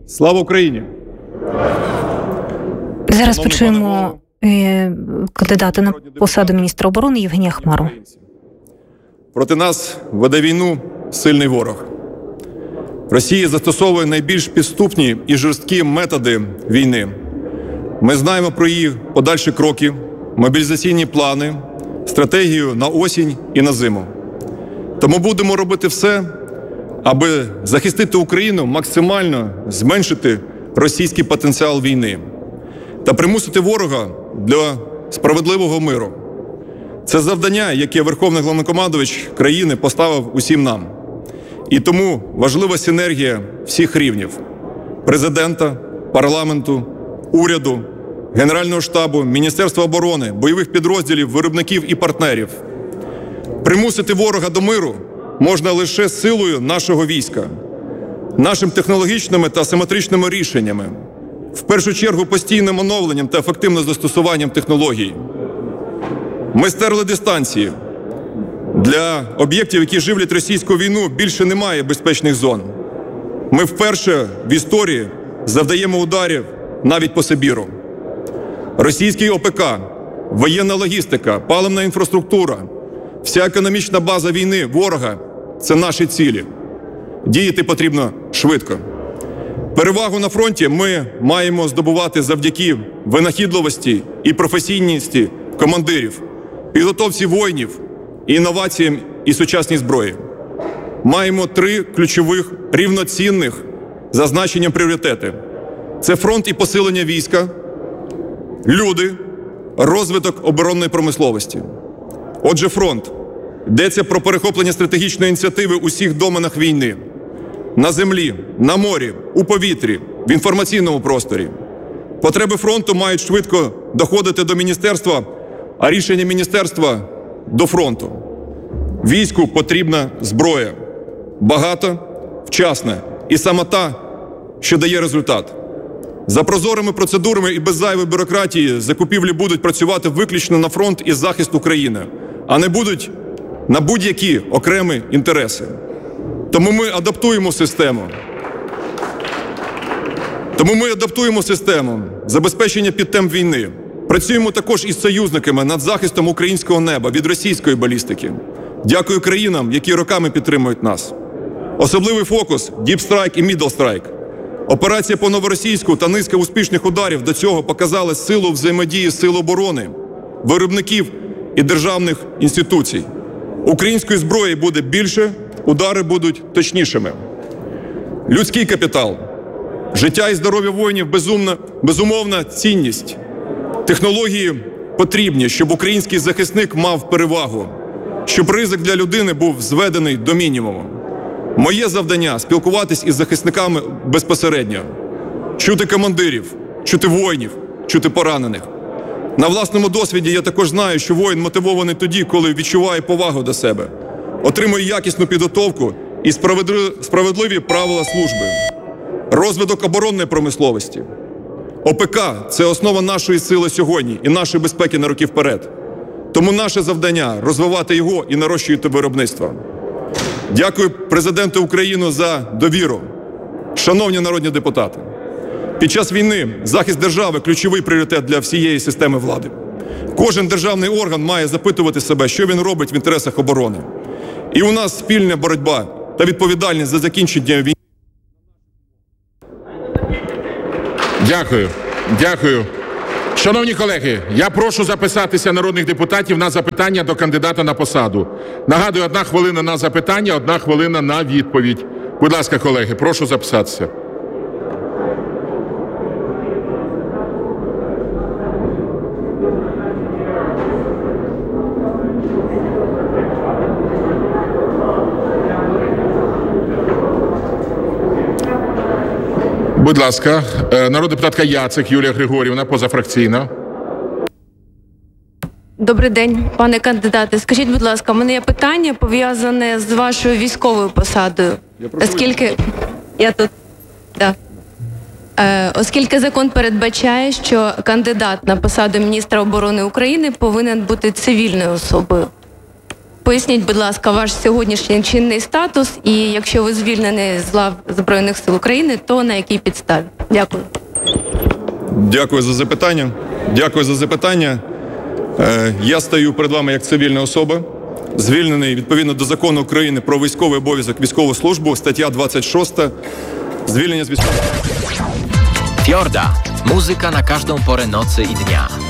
Слава Україні! Зараз почуємо кандидата на посаду міністра оборони Євгенія Хмару. Проти нас веде війну сильний ворог. Росія застосовує найбільш підступні і жорсткі методи війни. Ми знаємо про її подальші кроки, мобілізаційні плани, стратегію на осінь і на зиму. Тому будемо робити все, аби захистити Україну, максимально зменшити російський потенціал війни та примусити ворога для справедливого миру. Це завдання, яке Верховний Головнокомандувач країни поставив усім нам. І тому важлива синергія всіх рівнів – президента, парламенту, уряду, Генерального штабу, Міністерства оборони, бойових підрозділів, виробників і партнерів. Примусити ворога до миру можна лише силою нашого війська, нашим технологічними та асиметричними рішеннями, в першу чергу постійним оновленням та ефективним застосуванням технологій. Ми стерли дистанції. Для об'єктів, які живлять російську війну, більше немає безпечних зон. Ми вперше в історії завдаємо ударів навіть по Сибіру. Російський ОПК, воєнна логістика, паливна інфраструктура, вся економічна база війни ворога – це наші цілі. Діяти потрібно швидко. Перевагу на фронті ми маємо здобувати завдяки винахідливості і професійності командирів, підготовці воїнів, інноваціям і сучасній зброї. Маємо 3 ключових рівноцінних за значенням пріоритети. Це фронт і посилення війська, люди, розвиток оборонної промисловості. Отже, фронт. Йдеться про перехоплення стратегічної ініціативи у всіх доменах війни. На землі, на морі, у повітрі, в інформаційному просторі. Потреби фронту мають швидко доходити до міністерства, а рішення міністерства – до фронту. Війську потрібна зброя. Багата, вчасна і саме та, що дає результат. За прозорими процедурами і без зайвої бюрократії закупівлі будуть працювати виключно на фронт і захист України, а не будуть на будь-які окремі інтереси. Тому ми адаптуємо систему забезпечення під темп війни. Працюємо також із союзниками над захистом українського неба від російської балістики. Дякую країнам, які роками підтримують нас. Особливий фокус – Deep Strike і Middle Strike. Операція по Новоросійську та низка успішних ударів до цього показали силу взаємодії Сил оборони, виробників і державних інституцій. Української зброї буде більше, удари будуть точнішими. Людський капітал. Життя і здоров'я воїнів – безумовна цінність. Технології потрібні, щоб український захисник мав перевагу, щоб ризик для людини був зведений до мінімуму. Моє завдання – спілкуватись із захисниками безпосередньо, чути командирів, чути воїнів, чути поранених. На власному досвіді я також знаю, що воїн мотивований тоді, коли відчуває повагу до себе, отримує якісну підготовку і справедливі правила служби. Розвиток оборонної промисловості. ОПК – це основа нашої сили сьогодні і нашої безпеки на роки вперед. Тому наше завдання – розвивати його і нарощувати виробництво. Дякую президенту України за довіру. Шановні народні депутати, під час війни захист держави – ключовий пріоритет для всієї системи влади. Кожен державний орган має запитувати себе, що він робить в інтересах оборони. І у нас спільна боротьба та відповідальність за закінчення війни. Дякую. Шановні колеги, я прошу записатися народних депутатів на запитання до кандидата на посаду. Нагадую, 1 хвилина на запитання, 1 хвилина на відповідь. Будь ласка, колеги, прошу записатися. Будь ласка, народна депутатка Яцик Юлія Григорівна, позафракційна. Добрий день, пане кандидате. Скажіть, будь ласка, у мене є питання, пов'язане з вашою військовою посадою. Оскільки закон передбачає, що кандидат на посаду міністра оборони України повинен бути цивільною особою. Поясніть, будь ласка, ваш сьогоднішній чинний статус, і якщо ви звільнені з лав Збройних сил України, то на якій підставі? Дякую. Дякую за запитання. Дякую за запитання. Я стою перед вами як цивільна особа, звільнений відповідно до Закону України про військовий обов'язок, військову службу, стаття 26, звільнення з військового. Fiorda. Muzyka na każdą porę nocy i dnia.